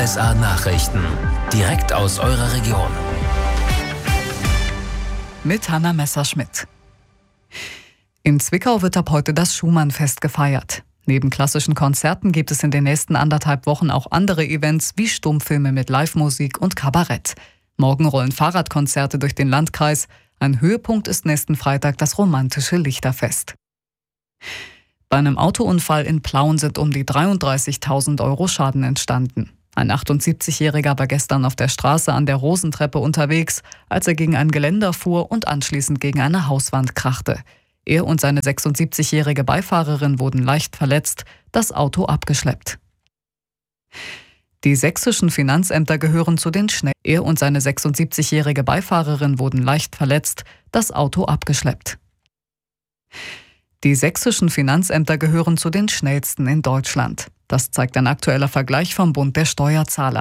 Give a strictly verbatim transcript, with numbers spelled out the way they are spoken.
S A Nachrichten. Direkt aus eurer Region. Mit Hanna Messerschmidt. In Zwickau wird ab heute das Schumann-Fest gefeiert. Neben klassischen Konzerten gibt es in den nächsten anderthalb Wochen auch andere Events wie Stummfilme mit Live-Musik und Kabarett. Morgen rollen Fahrradkonzerte durch den Landkreis. Ein Höhepunkt ist nächsten Freitag das romantische Lichterfest. Bei einem Autounfall in Plauen sind um die dreiunddreißigtausend Euro Schaden entstanden. Ein achtundsiebzigjähriger war gestern auf der Straße an der Rosentreppe unterwegs, als er gegen ein Geländer fuhr und anschließend gegen eine Hauswand krachte. Er und seine sechsundsiebzigjährige Beifahrerin wurden leicht verletzt, das Auto abgeschleppt. Die sächsischen Finanzämter gehören zu den schnell. Er und seine sechsundsiebzigjährige Beifahrerin wurden leicht verletzt, das Auto abgeschleppt. Die sächsischen Finanzämter gehören zu den schnellsten in Deutschland. Das zeigt ein aktueller Vergleich vom Bund der Steuerzahler.